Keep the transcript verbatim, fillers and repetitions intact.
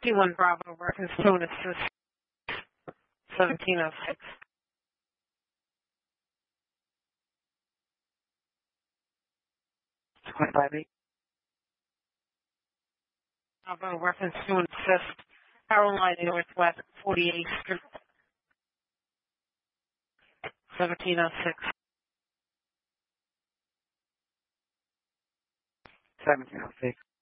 fifty-one Bravo, reference to an assist, seventeen oh six. twenty-five eight. Bravo, reference to an assist, Carolina Northwest, forty-eighth Street, seventeen oh six. seventeen oh six.